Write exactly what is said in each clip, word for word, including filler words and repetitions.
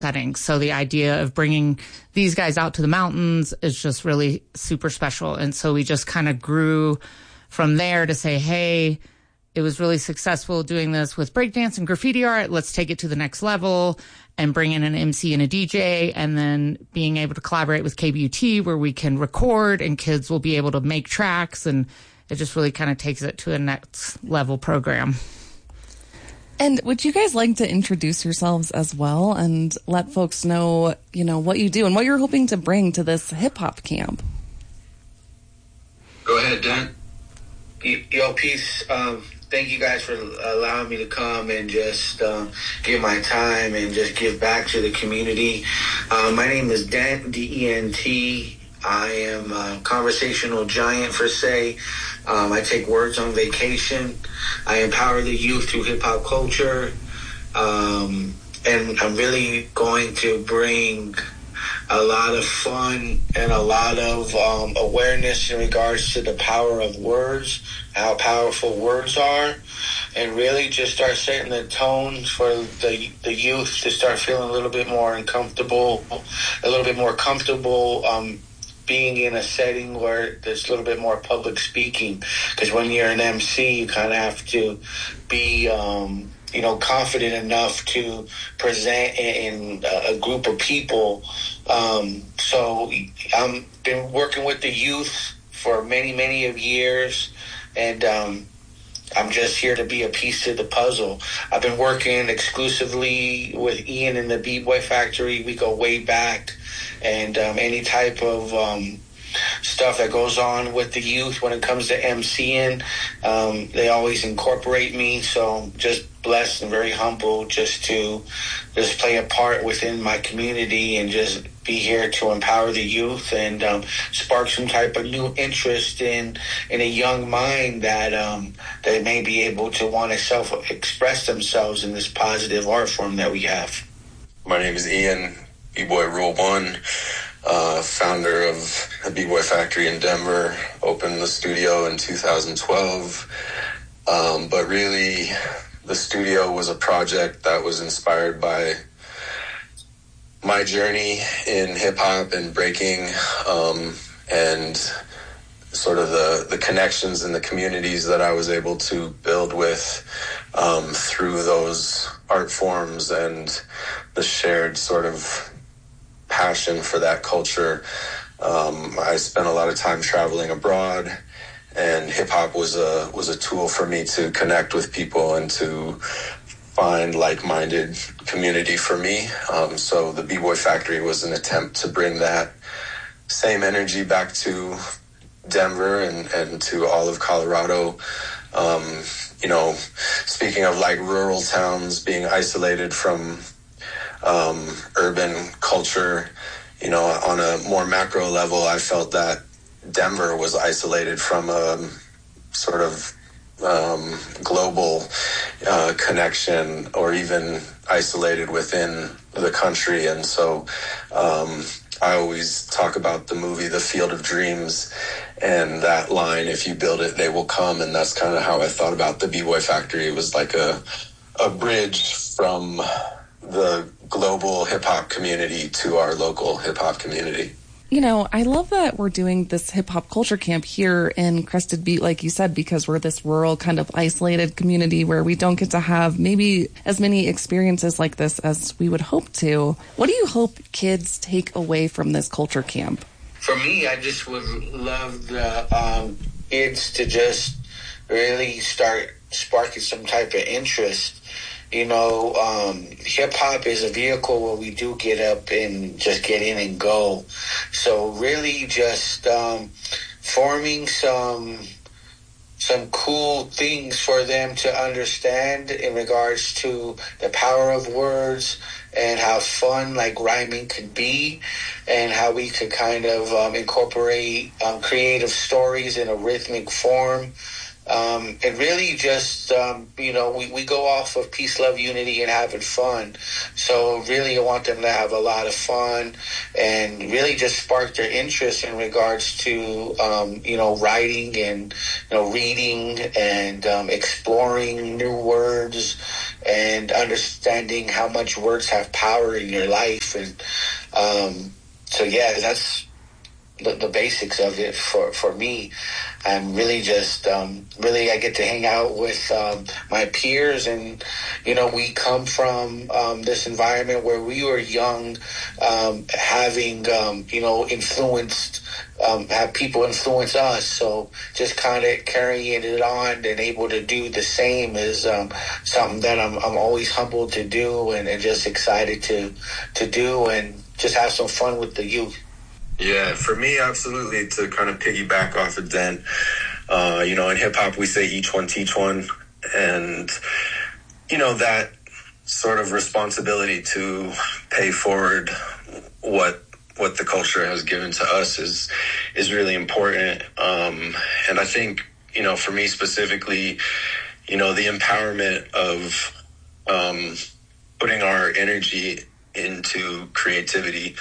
setting. So the idea of bringing these guys out to the mountains is just really super special. And so we just kind of grew from there to say, hey, it was really successful doing this with breakdance and graffiti art. Let's take it to the next level and bring in an M C and a D J, and then being able to collaborate with K B U T where we can record and kids will be able to make tracks. And it just really kind of takes it to a next level program. And would you guys like to introduce yourselves as well and let folks know, you know, what you do and what you're hoping to bring to this hip hop camp? Go ahead, Dan. Yo, peace. Um, thank you guys for allowing me to come and just um, give my time and just give back to the community. Uh, my name is Dent, D E N T. I am a conversational giant, per se. Um, I take words on vacation. I empower the youth through hip-hop culture. Um, and I'm really going to bring a lot of fun and a lot of um, awareness in regards to the power of words, how powerful words are, and really just start setting the tone for the the youth to start feeling a little bit more uncomfortable, a little bit more comfortable um, being in a setting where there's a little bit more public speaking. Because when you're an M C, you kind of have to be, um, you know, confident enough to present in a group of people. Um, so I've been working with the youth for many, many of years, and um, I'm just here to be a piece to the puzzle. I've been working exclusively with Ian in the B-Boy Factory. We go way back, and um, any type of um, stuff that goes on with the youth when it comes to MCing, um, they always incorporate me. So just blessed and very humble just to just play a part within my community and just be here to empower the youth and um, spark some type of new interest in in a young mind that um, they may be able to want to self-express themselves in this positive art form that we have. My name is Ian, B-Boy Rule One, uh, founder of the B-Boy Factory in Denver, opened the studio in two thousand twelve, um, but really the studio was a project that was inspired by my journey in hip-hop and breaking, um, and sort of the, the connections and the communities that I was able to build with um, through those art forms and the shared sort of passion for that culture. Um, I spent a lot of time traveling abroad, and hip-hop was a was a tool for me to connect with people and to find like-minded community for me. Um, so the B-Boy Factory was an attempt to bring that same energy back to Denver and, and to all of Colorado. Um, you know, speaking of like rural towns being isolated from um, urban culture, you know, on a more macro level, I felt that Denver was isolated from a sort of um, global uh, connection, or even isolated within the country. And so um, I always talk about the movie The Field of Dreams and that line, if you build it, they will come. And that's kind of how I thought about the B-Boy Factory. It was like a a bridge from the global hip-hop community to our local hip-hop community. You know, I love that we're doing this hip-hop culture camp here in Crested Butte, like you said, because we're this rural kind of isolated community where we don't get to have maybe as many experiences like this as we would hope to. What do you hope kids take away from this culture camp? For me, I just would love the um, kids to just really start sparking some type of interest. You know, um, hip-hop is a vehicle where we do get up and just get in and go. So really just um, forming some some cool things for them to understand in regards to the power of words and how fun, like, rhyming could be, and how we could kind of um, incorporate um, creative stories in a rhythmic form. Um, and really just, um, you know, we, we go off of peace, love, unity, and having fun. So really I want them to have a lot of fun and really just spark their interest in regards to, um, you know, writing and, you know, reading and um, exploring new words, and understanding how much words have power in your life. And um, so, yeah, that's the, the basics of it for, for me. I'm really just, um, really, I get to hang out with um, my peers, and, you know, we come from um, this environment where we were young, um, having, um, you know, influenced, um, have people influence us. So just kind of carrying it on and able to do the same is um, something that I'm, I'm always humbled to do, and, and just excited to, to do, and just have some fun with the youth. Yeah, for me, absolutely, to kind of piggyback off of Den. Uh, you know, in hip-hop, we say each one teach one. And, you know, that sort of responsibility to pay forward what what the culture has given to us is is really important. Um, and I think, you know, for me specifically, you know, the empowerment of um, putting our energy into creativity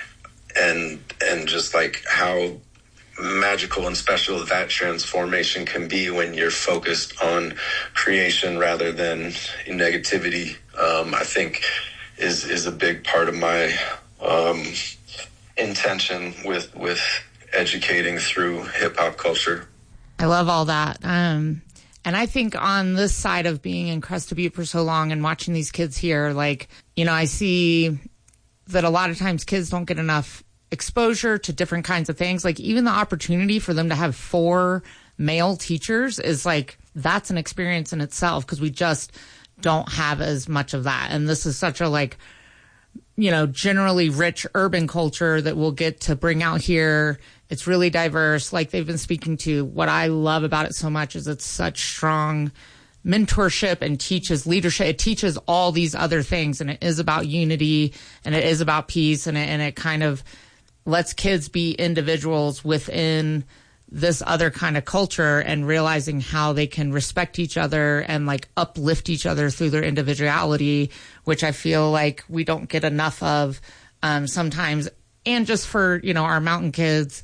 and and just like how magical and special that transformation can be when you're focused on creation rather than negativity, um, I think is is a big part of my um, intention with with educating through hip hop culture. I love all that. Um, and I think on this side of being in Crested Butte for so long and watching these kids here, like, you know, I see that a lot of times kids don't get enough exposure to different kinds of things. Like even the opportunity for them to have four male teachers is like, that's an experience in itself, because we just don't have as much of that. And this is such a like, you know, generally rich urban culture that we'll get to bring out here. It's really diverse. Like they've been speaking to, what I love about it so much is it's such strong mentorship and teaches leadership. It teaches all these other things, and it is about unity, and it is about peace, and it, and it kind of lets kids be individuals within this other kind of culture, and realizing how they can respect each other and like uplift each other through their individuality, which I feel like we don't get enough of um, sometimes. And just for, you know, our mountain kids,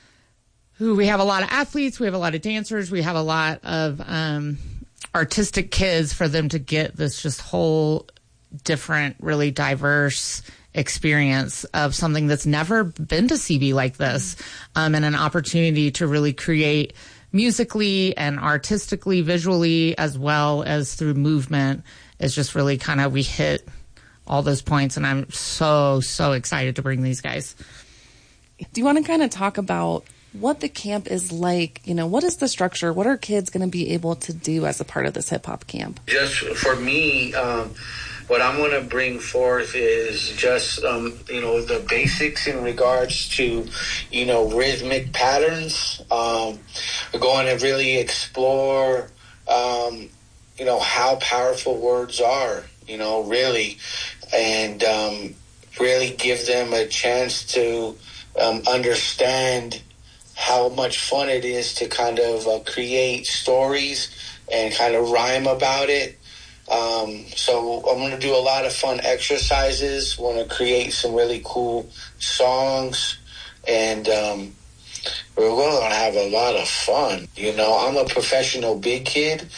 who we have a lot of athletes, we have a lot of dancers, we have a lot of um, artistic kids, for them to get this just whole different, really diverse experience of something that's never been to C B like this, um, and an opportunity to really create musically and artistically, visually, as well as through movement, is just really kind of, we hit all those points, and I'm so, so excited to bring these guys. Do you want to kind of talk about what the camp is like? You know, what is the structure? What are kids going to be able to do as a part of this hip hop camp? Just for me, um, what I'm going to bring forth is just, um, you know, the basics in regards to, you know, rhythmic patterns. Um, we're going to really explore, um, you know, how powerful words are, you know, really, and um, really give them a chance to um, understand how much fun it is to kind of uh, create stories and kind of rhyme about it. Um, so I'm going to do a lot of fun exercises, want to create some really cool songs, and um, we're going to have a lot of fun. You know, I'm a professional big kid,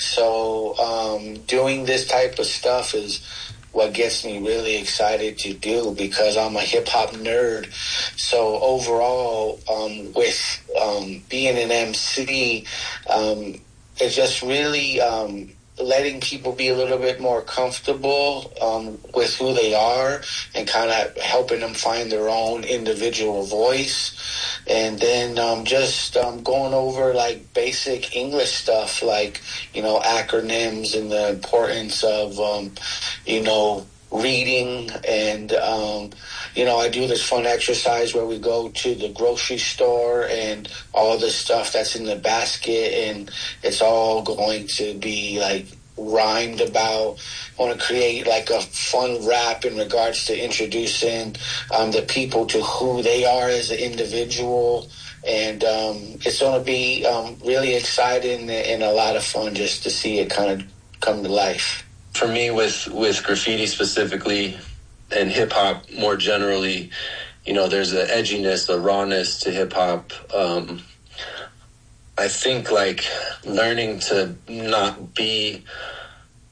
so um, doing this type of stuff is what gets me really excited to do, because I'm a hip-hop nerd. So overall, um, with um, being an M C, um, it's just really um, letting people be a little bit more comfortable um, with who they are, and kind of helping them find their own individual voice. And then um, just um, going over like basic English stuff, like, you know, acronyms and the importance of, um, you know, reading. And, um, you know, I do this fun exercise where we go to the grocery store and all the stuff that's in the basket, and it's all going to be like rhymed about. I want to create like a fun rap in regards to introducing um, the people to who they are as an individual. And um, it's going to be um, really exciting and a lot of fun just to see it kind of come to life. For me, with, with graffiti specifically, and hip-hop more generally, you know, there's an edginess, a rawness to hip-hop. Um, I think, like, learning to not be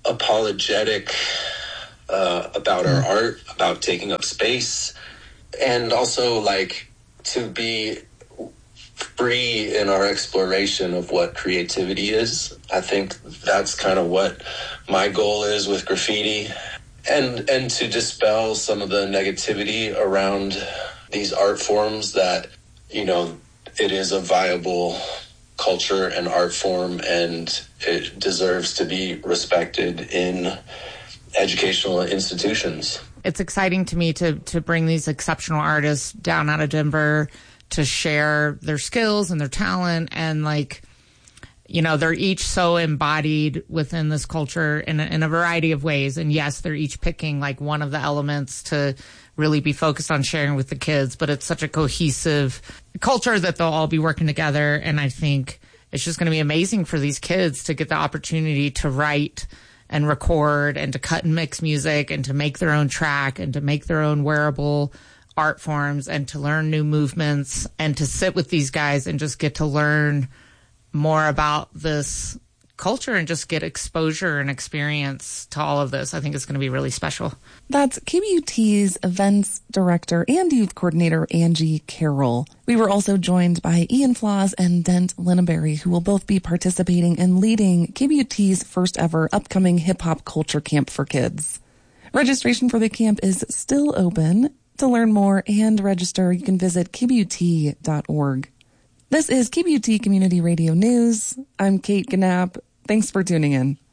apologetic uh, about our art, about taking up space, and also like to be free in our exploration of what creativity is. I think that's kind of what my goal is with graffiti, and and to dispel some of the negativity around these art forms, that, you know, it is a viable culture and art form, and it deserves to be respected in educational institutions. It's exciting to me to to bring these exceptional artists down out of Denver to share their skills and their talent, and like, you know, they're each so embodied within this culture in a, in a variety of ways. And yes, they're each picking like one of the elements to really be focused on sharing with the kids, but it's such a cohesive culture that they'll all be working together. And I think it's just going to be amazing for these kids to get the opportunity to write and record and to cut and mix music and to make their own track and to make their own wearable art forms and to learn new movements and to sit with these guys and just get to learn more about this culture and just get exposure and experience to all of this. I think it's going to be really special. That's K B U T's events director and youth coordinator, Angie Carroll. We were also joined by Ian Flaws and Dent Linneberry, who will both be participating and leading K B U T's first ever upcoming hip hop culture camp for kids. Registration for the camp is still open. To learn more and register, you can visit K B U T dot org. This is K B U T Community Radio News. I'm Kate Gnapp. Thanks for tuning in.